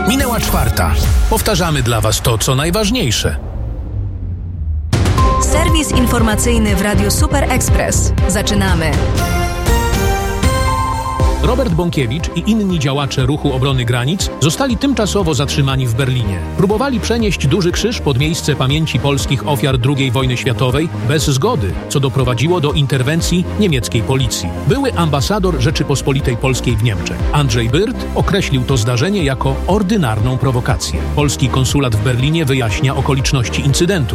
Minęła 4:00. Powtarzamy dla Was to, co najważniejsze. Serwis informacyjny w Radiu Super Express. Zaczynamy. Robert Bąkiewicz i inni działacze Ruchu Obrony Granic zostali tymczasowo zatrzymani w Berlinie. Próbowali przenieść duży krzyż pod miejsce pamięci polskich ofiar II wojny światowej bez zgody, co doprowadziło do interwencji niemieckiej policji. Były ambasador Rzeczypospolitej Polskiej w Niemczech, Andrzej Byrt, określił to zdarzenie jako ordynarną prowokację. Polski konsulat w Berlinie wyjaśnia okoliczności incydentu.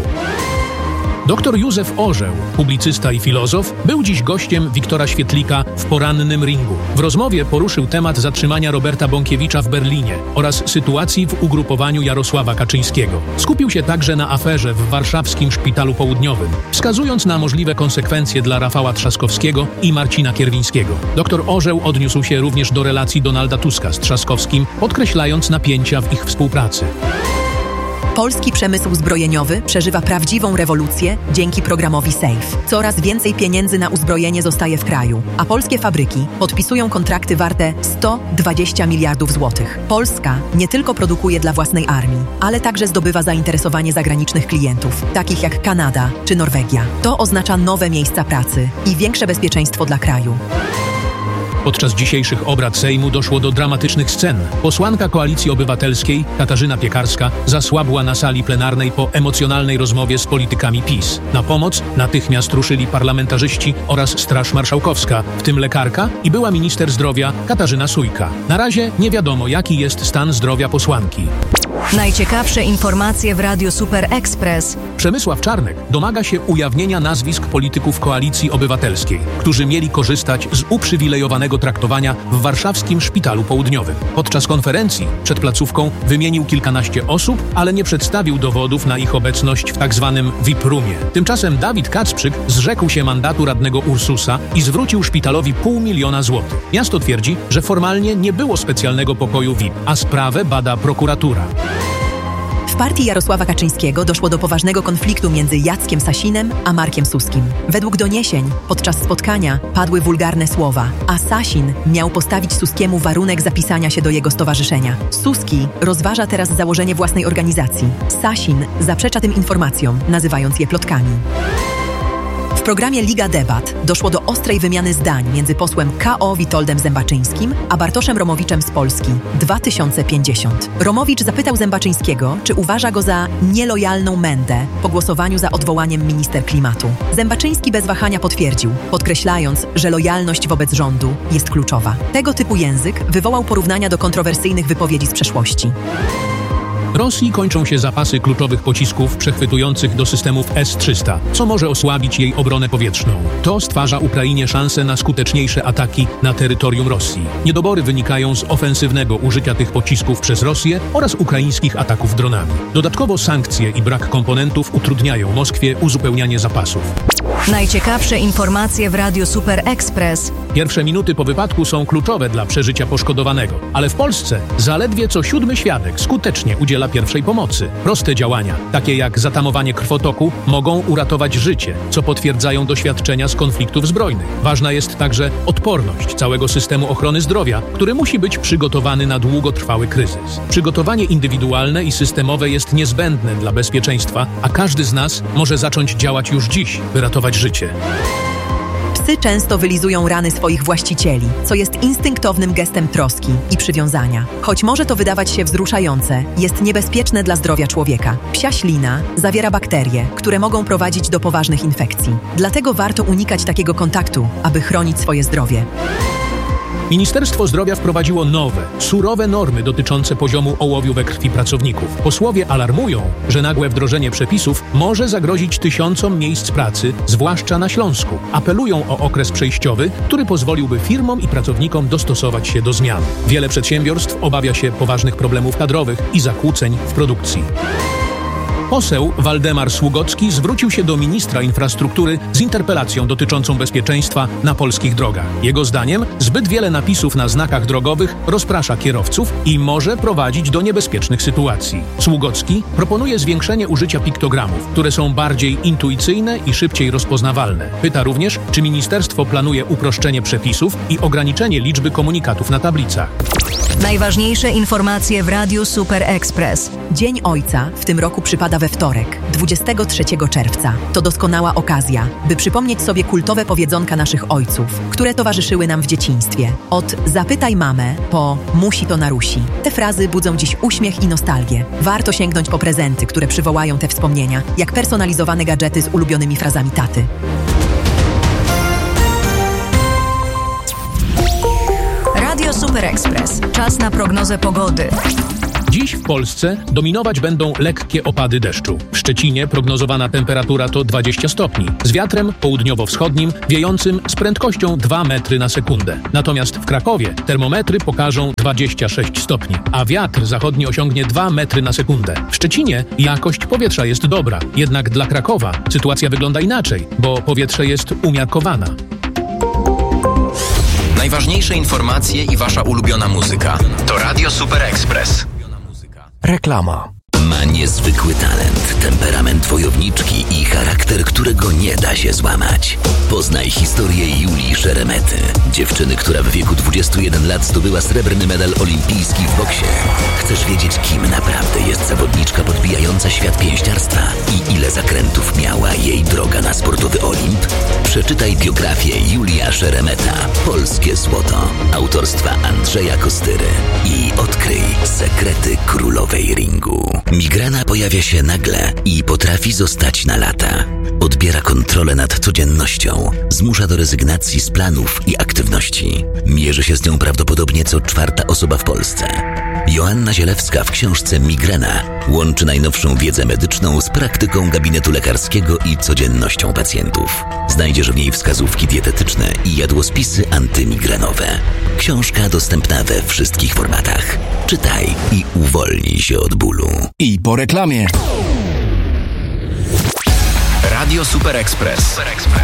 Dr Józef Orzeł, publicysta i filozof, był dziś gościem Wiktora Świetlika w Porannym Ringu. W rozmowie poruszył temat zatrzymania Roberta Bąkiewicza w Berlinie oraz sytuacji w ugrupowaniu Jarosława Kaczyńskiego. Skupił się także na aferze w warszawskim Szpitalu Południowym, wskazując na możliwe konsekwencje dla Rafała Trzaskowskiego i Marcina Kierwińskiego. Dr Orzeł odniósł się również do relacji Donalda Tuska z Trzaskowskim, podkreślając napięcia w ich współpracy. Polski przemysł zbrojeniowy przeżywa prawdziwą rewolucję dzięki programowi SAFE. Coraz więcej pieniędzy na uzbrojenie zostaje w kraju, a polskie fabryki podpisują kontrakty warte 120 miliardów złotych. Polska nie tylko produkuje dla własnej armii, ale także zdobywa zainteresowanie zagranicznych klientów, takich jak Kanada czy Norwegia. To oznacza nowe miejsca pracy i większe bezpieczeństwo dla kraju. Podczas dzisiejszych obrad Sejmu doszło do dramatycznych scen. Posłanka Koalicji Obywatelskiej, Katarzyna Piekarska, zasłabła na sali plenarnej po emocjonalnej rozmowie z politykami PiS. Na pomoc natychmiast ruszyli parlamentarzyści oraz Straż Marszałkowska, w tym lekarka i była minister zdrowia Katarzyna Sójka. Na razie nie wiadomo, jaki jest stan zdrowia posłanki. Najciekawsze informacje w Radiu Super Express. Przemysław Czarnek domaga się ujawnienia nazwisk polityków Koalicji Obywatelskiej, którzy mieli korzystać z uprzywilejowanego traktowania w warszawskim Szpitalu Południowym. Podczas konferencji przed placówką wymienił kilkanaście osób, ale nie przedstawił dowodów na ich obecność w tzw. VIP-roomie. Tymczasem Dawid Kacprzyk zrzekł się mandatu radnego Ursusa i zwrócił szpitalowi 500 000 złotych. Miasto twierdzi, że formalnie nie było specjalnego pokoju VIP, a sprawę bada prokuratura. W partii Jarosława Kaczyńskiego doszło do poważnego konfliktu między Jackiem Sasinem a Markiem Suskim. Według doniesień podczas spotkania padły wulgarne słowa, a Sasin miał postawić Suskiemu warunek zapisania się do jego stowarzyszenia. Suski rozważa teraz założenie własnej organizacji. Sasin zaprzecza tym informacjom, nazywając je plotkami. W programie Liga Debat doszło do ostrej wymiany zdań między posłem K.O. Witoldem Zębaczyńskim a Bartoszem Romowiczem z Polski 2050. Romowicz zapytał Zębaczyńskiego, czy uważa go za nielojalną mędę po głosowaniu za odwołaniem minister klimatu. Zębaczyński bez wahania potwierdził, podkreślając, że lojalność wobec rządu jest kluczowa. Tego typu język wywołał porównania do kontrowersyjnych wypowiedzi z przeszłości. Rosji kończą się zapasy kluczowych pocisków przechwytujących do systemów S-300, co może osłabić jej obronę powietrzną. To stwarza Ukrainie szansę na skuteczniejsze ataki na terytorium Rosji. Niedobory wynikają z ofensywnego użycia tych pocisków przez Rosję oraz ukraińskich ataków dronami. Dodatkowo sankcje i brak komponentów utrudniają Moskwie uzupełnianie zapasów. Najciekawsze informacje w Radiu Super Express. Pierwsze minuty po wypadku są kluczowe dla przeżycia poszkodowanego, ale w Polsce zaledwie co 7 świadek skutecznie udziela pierwszej pomocy. Proste działania, takie jak zatamowanie krwotoku, mogą uratować życie, co potwierdzają doświadczenia z konfliktów zbrojnych. Ważna jest także odporność całego systemu ochrony zdrowia, który musi być przygotowany na długotrwały kryzys. Przygotowanie indywidualne i systemowe jest niezbędne dla bezpieczeństwa, a każdy z nas może zacząć działać już dziś, by ratować życie. Psy często wylizują rany swoich właścicieli, co jest instynktownym gestem troski i przywiązania. Choć może to wydawać się wzruszające, jest niebezpieczne dla zdrowia człowieka. Psia ślina zawiera bakterie, które mogą prowadzić do poważnych infekcji. Dlatego warto unikać takiego kontaktu, aby chronić swoje zdrowie. Ministerstwo Zdrowia wprowadziło nowe, surowe normy dotyczące poziomu ołowiu we krwi pracowników. Posłowie alarmują, że nagłe wdrożenie przepisów może zagrozić tysiącom miejsc pracy, zwłaszcza na Śląsku. Apelują o okres przejściowy, który pozwoliłby firmom i pracownikom dostosować się do zmian. Wiele przedsiębiorstw obawia się poważnych problemów kadrowych i zakłóceń w produkcji. Poseł Waldemar Sługocki zwrócił się do ministra infrastruktury z interpelacją dotyczącą bezpieczeństwa na polskich drogach. Jego zdaniem zbyt wiele napisów na znakach drogowych rozprasza kierowców i może prowadzić do niebezpiecznych sytuacji. Sługocki proponuje zwiększenie użycia piktogramów, które są bardziej intuicyjne i szybciej rozpoznawalne. Pyta również, czy ministerstwo planuje uproszczenie przepisów i ograniczenie liczby komunikatów na tablicach. Najważniejsze informacje w Radiu Super Express. Dzień Ojca w tym roku przypada we wtorek, 23 czerwca. To doskonała okazja, by przypomnieć sobie kultowe powiedzonka naszych ojców, które towarzyszyły nam w dzieciństwie. Od zapytaj mamę po musi to narusi. Te frazy budzą dziś uśmiech i nostalgię. Warto sięgnąć po prezenty, które przywołają te wspomnienia, jak personalizowane gadżety z ulubionymi frazami taty. Radio Super Express. Czas na prognozę pogody. Dziś w Polsce dominować będą lekkie opady deszczu. W Szczecinie prognozowana temperatura to 20 stopni, z wiatrem południowo-wschodnim wiejącym z prędkością 2 metry na sekundę. Natomiast w Krakowie termometry pokażą 26 stopni, a wiatr zachodni osiągnie 2 metry na sekundę. W Szczecinie jakość powietrza jest dobra, jednak dla Krakowa sytuacja wygląda inaczej, bo powietrze jest umiarkowana. Najważniejsze informacje i wasza ulubiona muzyka to Radio Super Express. Reklama. Ma niezwykły talent, temperament wojowniczki i charakter, którego nie da się złamać. Poznaj historię Julii Szeremety, dziewczyny, która w wieku 21 lat zdobyła srebrny medal olimpijski w boksie. Chcesz wiedzieć, kim naprawdę jest zawodniczka podbijająca świat pięściarstwa i ile zakrętów miała jej droga na sportowy Olimp? Przeczytaj biografię Julia Szeremeta, Polskie Złoto, autorstwa Andrzeja Kostyry i odkryj sekrety królowej ringu. Migrena pojawia się nagle i potrafi zostać na lata. Odbiera kontrolę nad codziennością, zmusza do rezygnacji z planów i aktywności. Mierzy się z nią prawdopodobnie co 4. osoba w Polsce. Joanna Zielewska w książce Migrena łączy najnowszą wiedzę medyczną z praktyką gabinetu lekarskiego i codziennością pacjentów. Znajdziesz w niej wskazówki dietetyczne i jadłospisy antymigrenowe. Książka dostępna we wszystkich formatach. Czytaj i uwolnij się od bólu. I po reklamie. Radio Super Express.